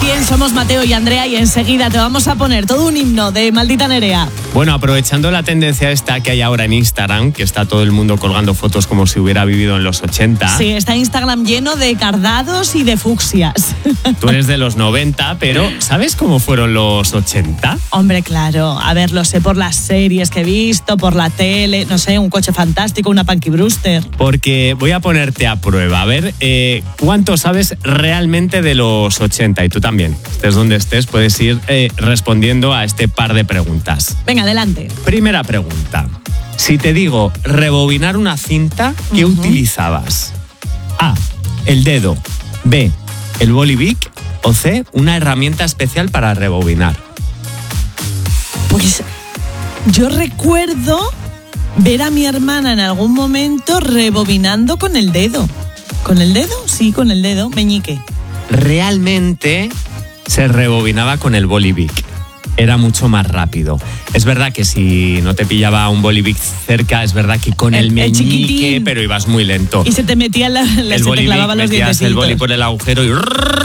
bien, somos Mateo y Andrea y enseguida te vamos a poner todo un himno de Maldita Nerea. Bueno, aprovechando la tendencia esta que hay ahora en Instagram, que está todo el mundo colgando fotos como si hubiera vivido en los 80. Sí, está Instagram lleno de cardados y de fucsias. Tú eres de los 90, pero ¿sabes cómo fueron los 80? Hombre, claro. A ver, lo sé por las series que he visto, por la tele, no sé, Un coche fantástico, una Punky Brewster. Porque voy a ponerte a prueba. A ver, ¿cuánto sabes realmente de los 80? Y tú también, estés donde estés, puedes ir respondiendo a este par de preguntas. Venga, adelante. Primera pregunta. Si te digo rebobinar una cinta, ¿qué utilizabas? A, el dedo. B, el boli Bic. O C, una herramienta especial para rebobinar. Pues yo recuerdo ver a mi hermana en algún momento rebobinando con el dedo. ¿Con el dedo? Sí, con el dedo, meñique. Realmente se rebobinaba con el boli Bic. Era mucho más rápido. Es verdad que si no te pillaba un boli Bic cerca, es verdad que con el meñique, chiquitín, pero ibas muy lento. Y se te metía se te clavaban los dientecitos. El boli por el agujero y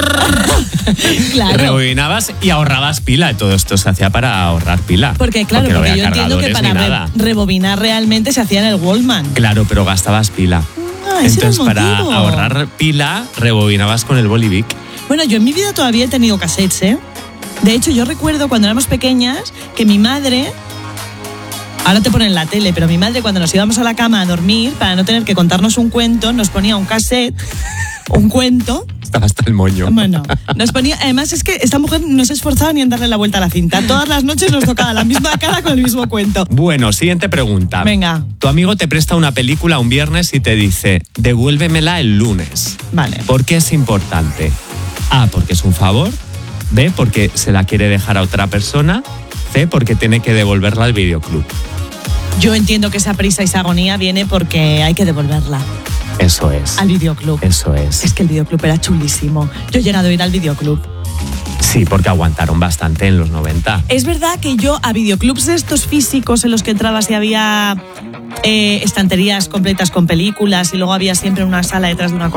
claro. Rebobinabas y ahorrabas pila. Todo esto se hacía para ahorrar pila. Porque claro, porque yo entiendo que para rebobinar realmente se hacía en el Walkman. Claro, pero gastabas pila. Entonces, para ahorrar pila, rebobinabas con el boli Bic. Bueno, yo en mi vida todavía he tenido cassettes, ¿eh? De hecho, yo recuerdo cuando éramos pequeñas que mi madre, ahora te ponen la tele, pero mi madre cuando nos íbamos a la cama a dormir, para no tener que contarnos un cuento, nos ponía un cassette, un cuento. Estaba hasta el moño. Bueno, nos ponía, además es que esta mujer no se esforzaba ni en darle la vuelta a la cinta. Todas las noches nos tocaba la misma cara con el mismo cuento. Bueno, siguiente pregunta. Venga. Tu amigo te presta una película un viernes y te dice, devuélvemela el lunes. Vale. ¿Por qué es importante? A, porque es un favor. B, porque se la quiere dejar a otra persona. C, porque tiene que devolverla al videoclub. Yo entiendo que esa prisa y esa agonía viene porque hay que devolverla. Eso es. Al videoclub. Eso es. Es que el videoclub era chulísimo. Yo he llegado a ir al videoclub. Sí, porque aguantaron bastante en los 90. Es verdad que yo a videoclubs de estos físicos en los que entrabas y había estanterías completas con películas y luego había siempre una sala detrás de una